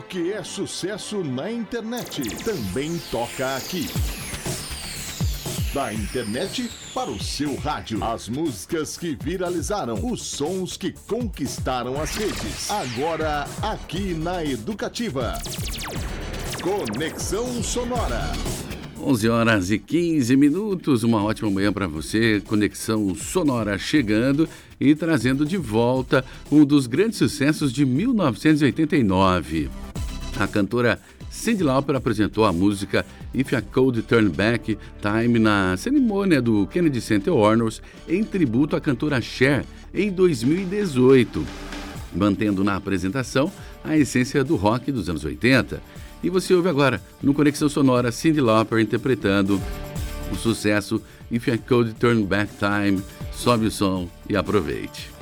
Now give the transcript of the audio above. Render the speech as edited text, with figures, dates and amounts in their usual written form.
que é sucesso na internet também toca aqui. Da internet para o seu rádio. As músicas que viralizaram, os sons que conquistaram as redes. Agora, aqui na Educativa. Conexão Sonora. 11h15, uma ótima manhã para você. Conexão Sonora chegando e trazendo de volta um dos grandes sucessos de 1989. A cantora Cyndi Lauper apresentou a música If I Could Turn Back Time na cerimônia do Kennedy Center Honors em tributo à cantora Cher em 2018, mantendo na apresentação a essência do rock dos anos 80. E você ouve agora, no Conexão Sonora, Cyndi Lauper interpretando o sucesso If I Could Turn Back Time. Sobe o som e aproveite.